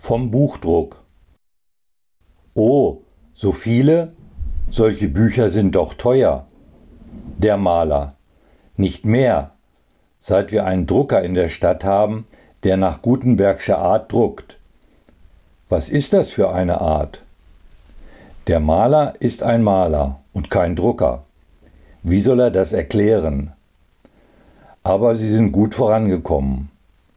Vom Buchdruck. Oh, so viele? Solche Bücher sind doch teuer. Der Maler. Nicht mehr, seit wir einen Drucker in der Stadt haben, der nach Gutenbergscher Art druckt. Was ist das für eine Art? Der Maler ist ein Maler und kein Drucker. Wie soll er das erklären? Aber sie sind gut vorangekommen.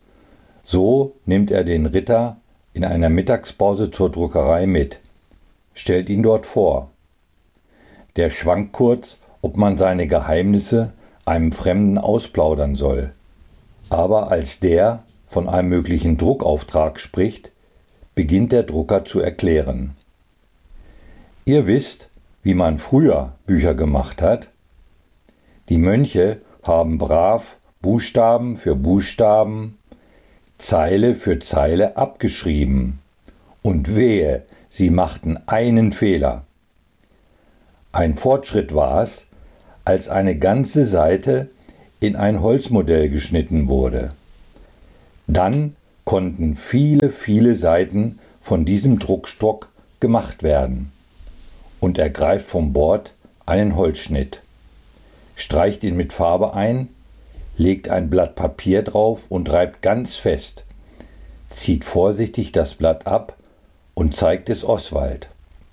So nimmt er den Ritter in einer Mittagspause zur Druckerei mit, stellt ihn dort vor. Der schwankt kurz, ob man seine Geheimnisse einem Fremden ausplaudern soll. Aber als der von einem möglichen Druckauftrag spricht, beginnt der Drucker zu erklären. Ihr wisst, wie man früher Bücher gemacht hat? Die Mönche haben brav Buchstaben für Buchstaben, Zeile für Zeile abgeschrieben. Und wehe, sie machten einen Fehler. Ein Fortschritt war es, als eine ganze Seite in ein Holzmodell geschnitten wurde. Dann konnten viele, viele Seiten von diesem Druckstock gemacht werden. Und er greift vom Bord einen Holzschnitt, streicht ihn mit Farbe ein, legt ein Blatt Papier drauf und reibt ganz fest, zieht vorsichtig das Blatt ab und zeigt es Oswald.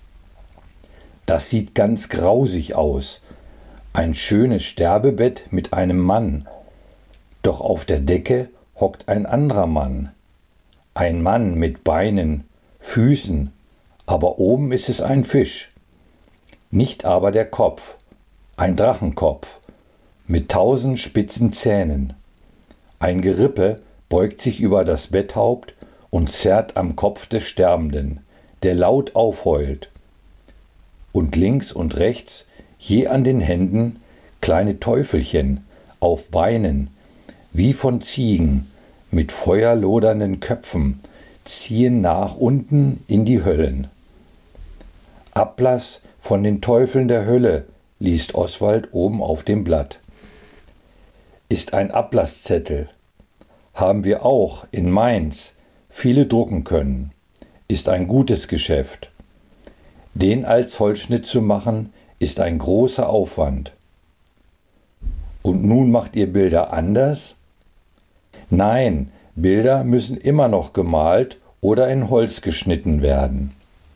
Das sieht ganz grausig aus, ein schönes Sterbebett mit einem Mann, doch auf der Decke hockt ein anderer Mann, ein Mann mit Beinen, Füßen, aber oben ist es ein Fisch, nicht aber der Kopf, ein Drachenkopf, mit 1000 spitzen Zähnen. Ein Gerippe beugt sich über das Betthaupt und zerrt am Kopf des Sterbenden, der laut aufheult. Und links und rechts, je an den Händen, kleine Teufelchen auf Beinen, wie von Ziegen, mit feuerlodernden Köpfen, ziehen nach unten in die Höllen. Ablass von den Teufeln der Hölle, liest Oswald oben auf dem Blatt. Ist ein Ablasszettel. Haben wir auch in Mainz viele drucken können. Ist ein gutes Geschäft. Den als Holzschnitt zu machen, ist ein großer Aufwand. Und nun macht ihr Bilder anders? Nein, Bilder müssen immer noch gemalt oder in Holz geschnitten werden.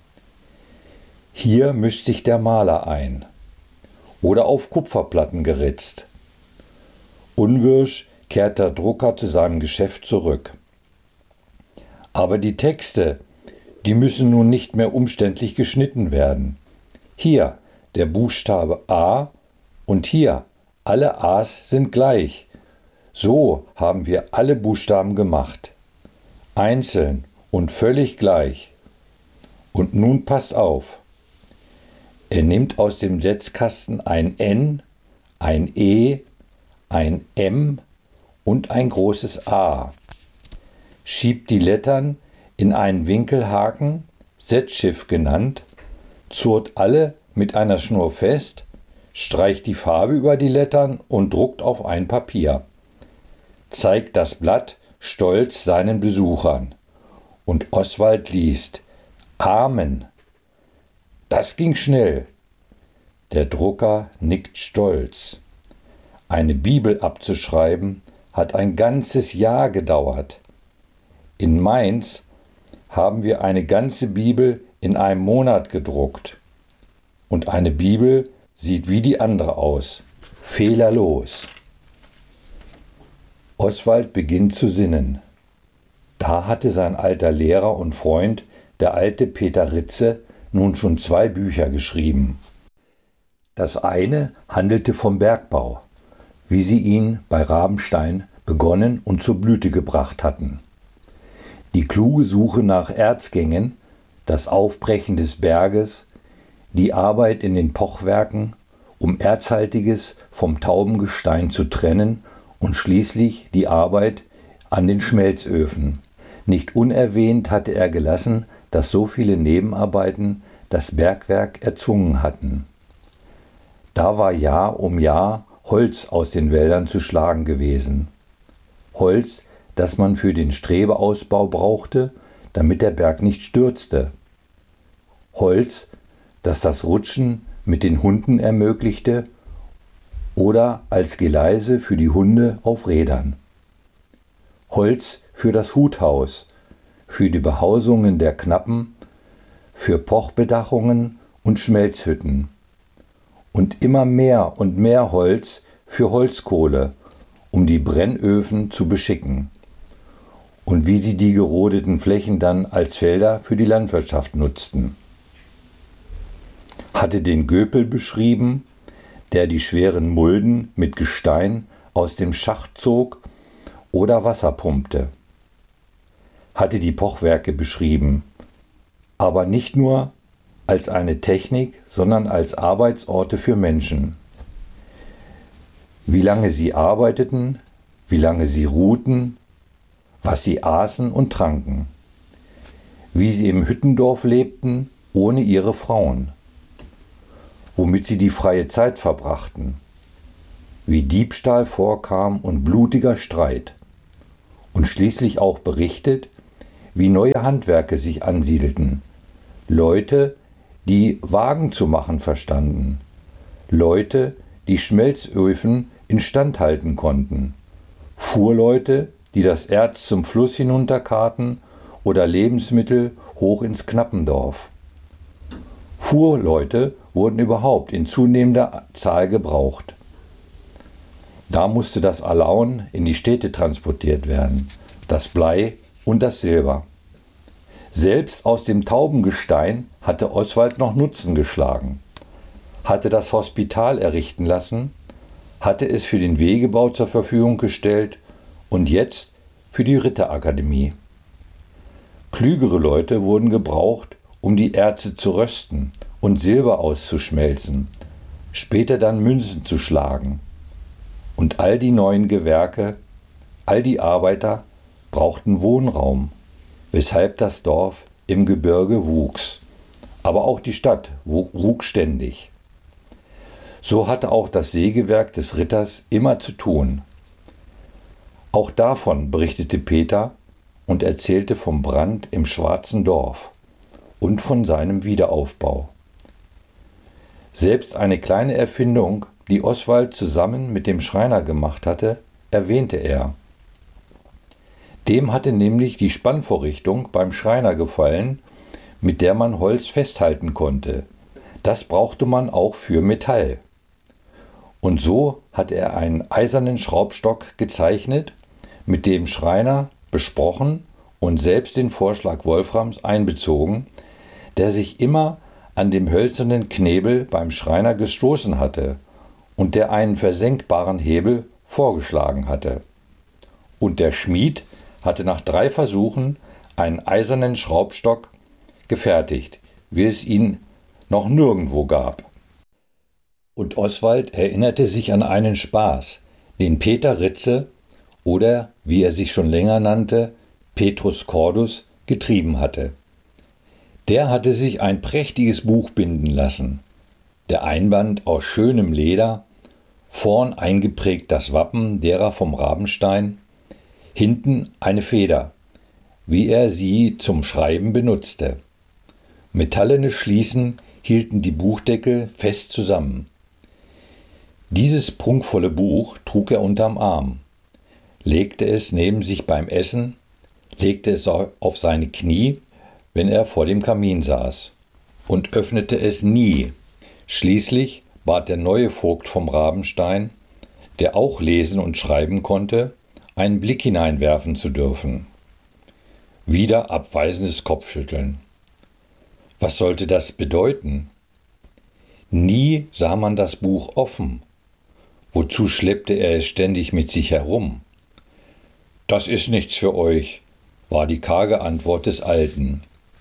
Hier mischt sich der Maler ein. Oder auf Kupferplatten geritzt. Unwirsch kehrt der Drucker zu seinem Geschäft zurück. Aber die Texte, die müssen nun nicht mehr umständlich geschnitten werden. Hier der Buchstabe A und hier alle A's sind gleich. So haben wir alle Buchstaben gemacht. Einzeln und völlig gleich. Und nun passt auf. Er nimmt aus dem Setzkasten ein N, ein E, ein M und ein großes A. Schiebt die Lettern in einen Winkelhaken, Setzschiff genannt, zurrt alle mit einer Schnur fest, streicht die Farbe über die Lettern und druckt auf ein Papier. Zeigt das Blatt stolz seinen Besuchern. Und Oswald liest: Amen. Das ging schnell. Der Drucker nickt stolz. Eine Bibel abzuschreiben hat ein ganzes Jahr gedauert. In Mainz haben wir eine ganze Bibel in einem Monat gedruckt. Und eine Bibel sieht wie die andere aus, fehlerlos. Oswald beginnt zu sinnen. Da hatte sein alter Lehrer und Freund, der alte Peter Ritze, nun schon 2 Bücher geschrieben. Das eine handelte vom Bergbau, wie sie ihn bei Rabenstein begonnen und zur Blüte gebracht hatten. Die kluge Suche nach Erzgängen, das Aufbrechen des Berges, die Arbeit in den Pochwerken, um Erzhaltiges vom tauben Gestein zu trennen und schließlich die Arbeit an den Schmelzöfen. Nicht unerwähnt hatte er gelassen, dass so viele Nebenarbeiten das Bergwerk erzwungen hatten. Da war Jahr um Jahr Holz aus den Wäldern zu schlagen gewesen. Holz, das man für den Strebeausbau brauchte, damit der Berg nicht stürzte. Holz, das das Rutschen mit den Hunden ermöglichte, oder als Geleise für die Hunde auf Rädern. Holz für das Huthaus, für die Behausungen der Knappen, für Pochbedachungen und Schmelzhütten. Und immer mehr und mehr Holz für Holzkohle, um die Brennöfen zu beschicken. Und wie sie die gerodeten Flächen dann als Felder für die Landwirtschaft nutzten. Hatte den Göpel beschrieben, der die schweren Mulden mit Gestein aus dem Schacht zog oder Wasser pumpte. Hatte die Pochwerke beschrieben, aber nicht nur als eine Technik, sondern als Arbeitsorte für Menschen. Wie lange sie arbeiteten, wie lange sie ruhten, was sie aßen und tranken. Wie sie im Hüttendorf lebten, ohne ihre Frauen. Womit sie die freie Zeit verbrachten. Wie Diebstahl vorkam und blutiger Streit. Und schließlich auch berichtet, wie neue Handwerke sich ansiedelten. Leute, die Wagen zu machen verstanden. Leute, die Schmelzöfen instand halten konnten. Fuhrleute, die das Erz zum Fluss hinunterkarten oder Lebensmittel hoch ins Knappendorf. Fuhrleute wurden überhaupt in zunehmender Zahl gebraucht. Da musste das Alaun in die Städte transportiert werden, das Blei und das Silber. Selbst aus dem Taubengestein hatte Oswald noch Nutzen geschlagen, hatte das Hospital errichten lassen, hatte es für den Wegebau zur Verfügung gestellt und jetzt für die Ritterakademie. Klügere Leute wurden gebraucht, um die Erze zu rösten und Silber auszuschmelzen, später dann Münzen zu schlagen. Und all die neuen Gewerke, all die Arbeiter brauchten Wohnraum, weshalb das Dorf im Gebirge wuchs. Aber auch die Stadt wuchs ständig. So hatte auch das Sägewerk des Ritters immer zu tun. Auch davon berichtete Peter und erzählte vom Brand im Schwarzen Dorf und von seinem Wiederaufbau. Selbst eine kleine Erfindung, die Oswald zusammen mit dem Schreiner gemacht hatte, erwähnte er. Dem hatte nämlich die Spannvorrichtung beim Schreiner gefallen, mit der man Holz festhalten konnte. Das brauchte man auch für Metall. Und so hat er einen eisernen Schraubstock gezeichnet, mit dem Schreiner besprochen und selbst den Vorschlag Wolframs einbezogen, der sich immer an dem hölzernen Knebel beim Schreiner gestoßen hatte und der einen versenkbaren Hebel vorgeschlagen hatte. Und der Schmied hatte nach 3 Versuchen einen eisernen Schraubstock gefertigt, wie es ihn noch nirgendwo gab. Und Oswald erinnerte sich an einen Spaß, den Peter Ritze oder, wie er sich schon länger nannte, Petrus Cordus, getrieben hatte. Der hatte sich ein prächtiges Buch binden lassen. Der Einband aus schönem Leder, vorn eingeprägt das Wappen derer vom Rabenstein, hinten eine Feder, wie er sie zum Schreiben benutzte. Metallene Schließen hielten die Buchdeckel fest zusammen. Dieses prunkvolle Buch trug er unterm Arm, legte es neben sich beim Essen, legte es auf seine Knie, wenn er vor dem Kamin saß, und öffnete es nie. Schließlich bat der neue Vogt vom Rabenstein, der auch lesen und schreiben konnte, einen Blick hineinwerfen zu dürfen. Wieder abweisendes Kopfschütteln. Was sollte das bedeuten? Nie sah man das Buch offen. Wozu schleppte er es ständig mit sich herum? Das ist nichts für euch, war die karge Antwort des Alten.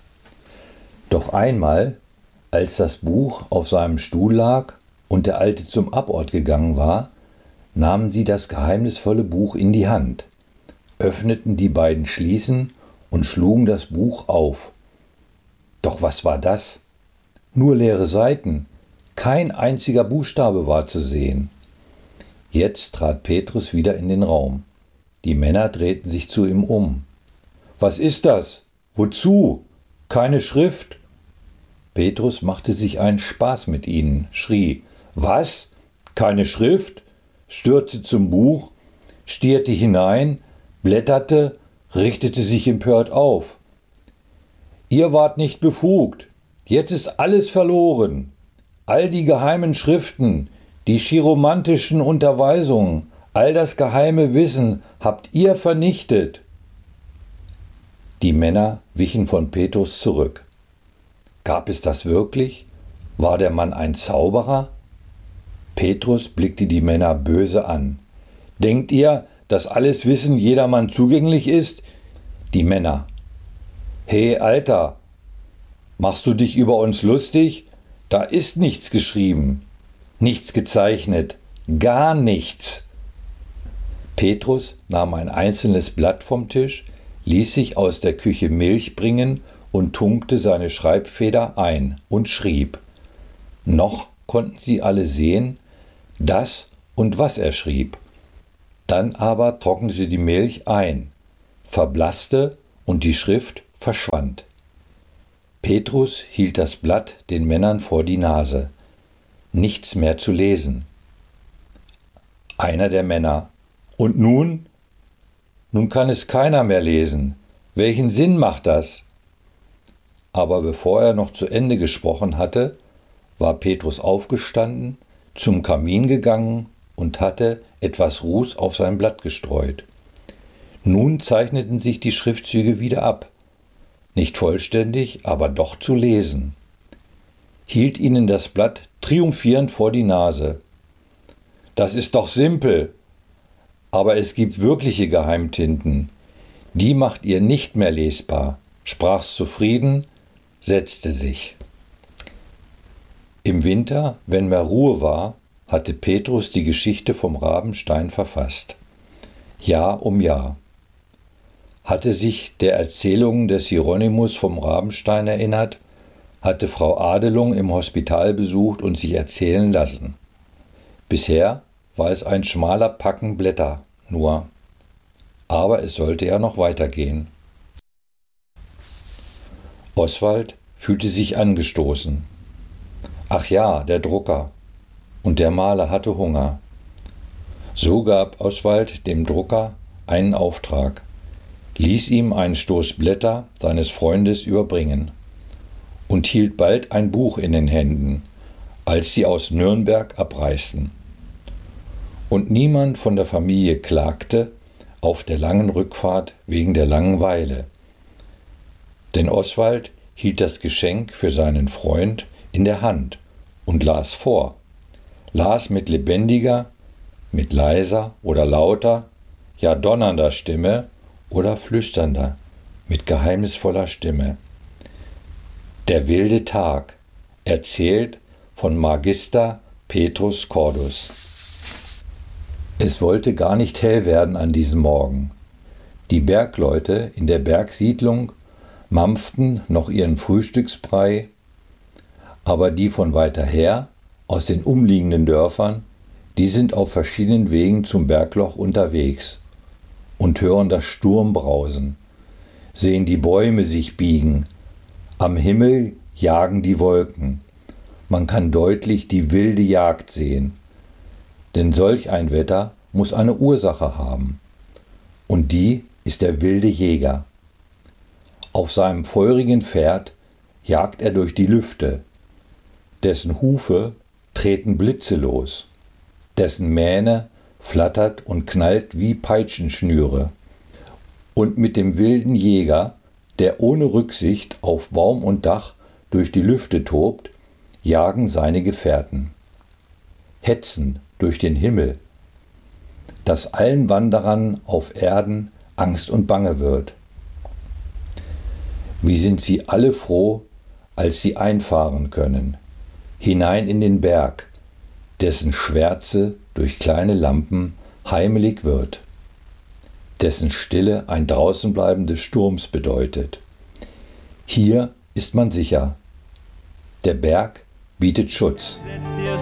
Doch einmal, als das Buch auf seinem Stuhl lag und der Alte zum Abort gegangen war, nahmen sie das geheimnisvolle Buch in die Hand, öffneten die beiden Schließen und schlugen das Buch auf. Doch was war das? Nur leere Seiten, kein einziger Buchstabe war zu sehen. Jetzt trat Petrus wieder in den Raum. Die Männer drehten sich zu ihm um. »Was ist das?« Wozu? Keine Schrift? Petrus machte sich einen Spaß mit ihnen, schrie: Was? Keine Schrift? Stürzte zum Buch, stierte hinein, blätterte, richtete sich empört auf. Ihr wart nicht befugt. Jetzt ist alles verloren. All die geheimen Schriften, die chiromantischen Unterweisungen, all das geheime Wissen habt ihr vernichtet. Die Männer wichen von Petrus zurück. Gab es das wirklich? War der Mann ein Zauberer? Petrus blickte die Männer böse an. Denkt ihr, dass alles Wissen jedermann zugänglich ist? Die Männer. Hey, Alter, machst du dich über uns lustig? Da ist nichts geschrieben, nichts gezeichnet, gar nichts. Petrus nahm ein einzelnes Blatt vom Tisch, ließ sich aus der Küche Milch bringen und tunkte seine Schreibfeder ein und schrieb. Noch konnten sie alle sehen, das und was er schrieb. Dann aber trocknete die Milch ein, verblasste und die Schrift verschwand. Petrus hielt das Blatt den Männern vor die Nase. Nichts mehr zu lesen. Einer der Männer. Und nun? Nun kann es keiner mehr lesen. Welchen Sinn macht das? Aber bevor er noch zu Ende gesprochen hatte, war Petrus aufgestanden, zum Kamin gegangen und hatte etwas Ruß auf sein Blatt gestreut. Nun zeichneten sich die Schriftzüge wieder ab. Nicht vollständig, aber doch zu lesen. Hielt ihnen das Blatt triumphierend vor die Nase. Das ist doch simpel. Aber es gibt wirkliche Geheimtinten. Die macht ihr nicht mehr lesbar, sprach's zufrieden, setzte sich. Im Winter, wenn mehr Ruhe war, hatte Petrus die Geschichte vom Rabenstein verfasst. Jahr um Jahr. Hatte sich der Erzählungen des Hieronymus vom Rabenstein erinnert, hatte Frau Adelung im Hospital besucht und sich erzählen lassen. Bisher war es ein schmaler Packen Blätter nur, aber es sollte ja noch weitergehen. Oswald fühlte sich angestoßen. Ach ja, der Drucker. Und der Maler hatte Hunger. So gab Oswald dem Drucker einen Auftrag, ließ ihm einen Stoß Blätter seines Freundes überbringen und hielt bald ein Buch in den Händen, als sie aus Nürnberg abreisten. Und niemand von der Familie klagte auf der langen Rückfahrt wegen der Langeweile. Denn Oswald hielt das Geschenk für seinen Freund in der Hand und las vor, las mit lebendiger, mit leiser oder lauter, ja donnernder Stimme oder flüsternder, mit geheimnisvoller Stimme. Der wilde Tag, erzählt von Magister Petrus Cordus. Es wollte gar nicht hell werden an diesem Morgen. Die Bergleute in der Bergsiedlung mampften noch ihren Frühstücksbrei, aber die von weiter her, aus den umliegenden Dörfern, die sind auf verschiedenen Wegen zum Bergloch unterwegs und hören das Sturmbrausen, sehen die Bäume sich biegen, am Himmel jagen die Wolken, man kann deutlich die wilde Jagd sehen, denn solch ein Wetter muss eine Ursache haben, und die ist der wilde Jäger. Auf seinem feurigen Pferd jagt er durch die Lüfte, dessen Hufe treten Blitze los, dessen Mähne flattert und knallt wie Peitschenschnüre. Und mit dem wilden Jäger, der ohne Rücksicht auf Baum und Dach durch die Lüfte tobt, jagen seine Gefährten. Hetzen durch den Himmel, dass allen Wanderern auf Erden Angst und Bange wird. Wie sind sie alle froh, als sie einfahren können, hinein in den Berg, dessen Schwärze durch kleine Lampen heimelig wird, dessen Stille ein Draußenbleiben des Sturms bedeutet. Hier ist man sicher. Der Berg bietet Schutz. Setz dir